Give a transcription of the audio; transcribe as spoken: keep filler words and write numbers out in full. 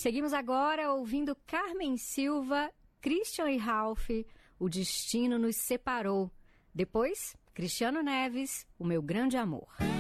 Seguimos agora ouvindo Carmen Silva, Christian e Ralph, O Destino Nos Separou. Depois, Cristiano Neves, O Meu Grande Amor.